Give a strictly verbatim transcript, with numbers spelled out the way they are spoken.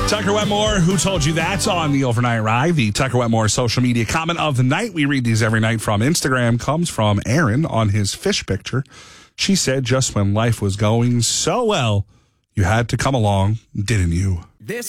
Tucker Wetmore, who told you that's on the overnight ride? The Tucker Wetmore social media comment of the night. We read these every night from Instagram. Comes from Aaron on his fish picture. She said, just when life was going so well, you had to come along, didn't you? This